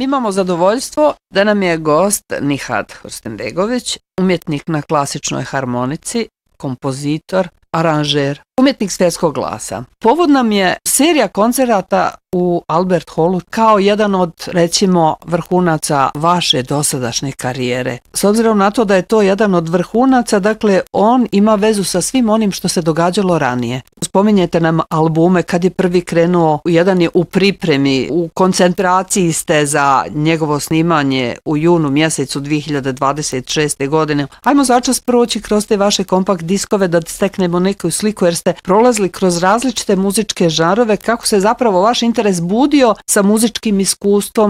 Mi imamo zadovoljstvo da nam je gost Nihat Hrstenbegović, umjetnik na klasičnoj harmonici, kompozitor, aranžer, umjetnik svjetskog glasa. Povod nam je serija koncerata u Albert Hallu kao jedan od, recimo, vrhunaca vaše dosadašnje karijere. S obzirom na to da je to jedan od vrhunaca, dakle, on ima vezu sa svim onim što se događalo ranije. Spominjete nam albume, kad je prvi krenuo, jedan je u pripremi, u koncentraciji ste za njegovo snimanje u junu mjesecu 2026. godine. Ajmo začas proći kroz te vaše kompakt diskove da steknemo neku sliku, jer ste prolazili kroz različite muzičke žanrove, kako se zapravo vaš interes budio sa muzičkim iskustvom